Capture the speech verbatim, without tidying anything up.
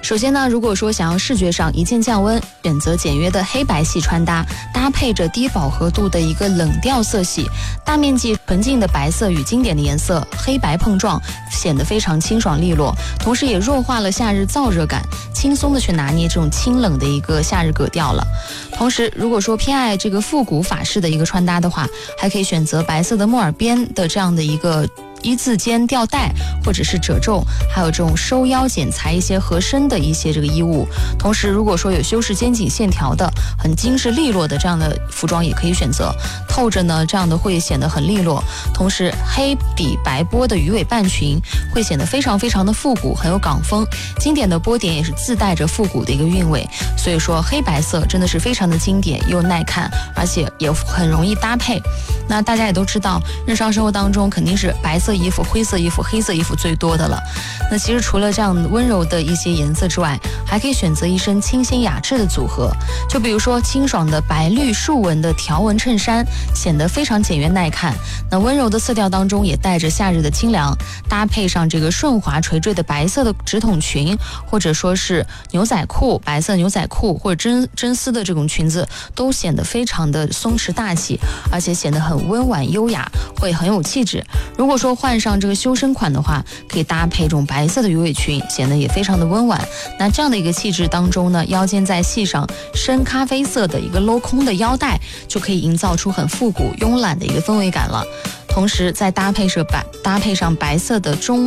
首先呢，如果说想要视觉上一键降温，选择简约的黑白系穿搭，搭配着低饱和度的一个冷调色系，大面积纯净的白色与经典的颜色黑白碰撞，显得非常清爽利落，同时也弱化了夏日燥热感，轻松的去拿捏这种清冷的一个夏日格调了。同时，如果说偏爱这个复古法式的一个穿搭的话，还可以选择白色的木耳边的这样的一个一字肩吊带，或者是褶皱，还有这种收腰剪裁一些合身的一些这个衣物。同时，如果说有修饰肩颈线条的很精致利落的这样的服装也可以选择，透着呢这样的会显得很利落。同时，黑底白波的鱼尾半裙会显得非常非常的复古，很有港风，经典的波点也是自带着复古的一个韵味。所以说黑白色真的是非常的经典又耐看，而且也很容易搭配。那大家也都知道，日常生活当中肯定是白色衣服、灰色衣服、黑色衣服最多的了。那其实除了这样温柔的一些颜色之外，还可以选择一身清新雅致的组合，就比如说清爽的白绿竖纹的条纹衬衫，显得非常简约耐看。那温柔的色调当中也带着夏日的清凉，搭配上这个顺滑垂坠的白色的直筒裙，或者说是牛仔裤，白色牛仔裤或者真真丝的这种裙子，都显得非常的松弛大气，而且显得很温婉优雅，会很有气质。如果说换上这个修身款的话，可以搭配这种白色的鱼尾裙，显得也非常的温婉。那这样的一个气质当中呢，腰间再系上深咖啡色的一个镂空的腰带，就可以营造出很复古慵懒的一个氛围感了。同时再搭配上白搭配上白色的中